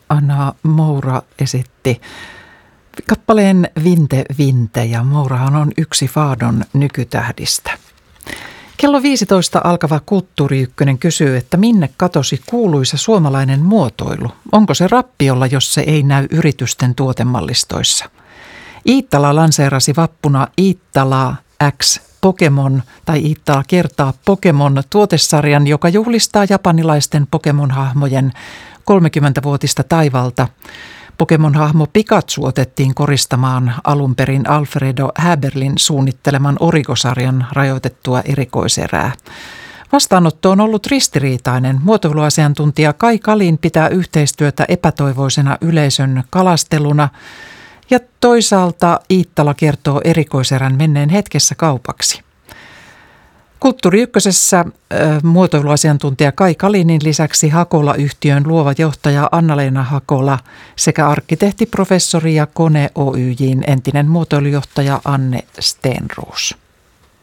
Anna Moura esitti kappaleen Vinte Vinte, ja Mourahan on yksi Fadon nykytähdistä. Kello 15 alkava Kulttuuri Ykkönen kysyy, että minne katosi kuuluisa suomalainen muotoilu? Onko se rappiolla, jos se ei näy yritysten tuotemallistoissa? Iittala lanseerasi vappuna Iittala X Pokemon tai Iittala kertaa Pokemon tuotesarjan, joka juhlistaa japanilaisten Pokemon-hahmojen 30-vuotista taivalta. Pokemon-hahmo Pikachu otettiin koristamaan alun perin Alfredo Häberlin suunnitteleman Origo-sarjan rajoitettua erikoiserää. Vastaanotto on ollut ristiriitainen. Muotoiluasiantuntija Kai Kalin pitää yhteistyötä epätoivoisena yleisön kalasteluna, ja toisaalta Iittala kertoo erikoiserän menneen hetkessä kaupaksi. Kulttuuri Ykkösessä muotoiluasiantuntija Kai Kalinin lisäksi Hakola-yhtiön luova johtaja Anna-Leena Hakola sekä arkkitehtiprofessori ja Kone Oyj:n entinen muotoilujohtaja Anne Stenroos.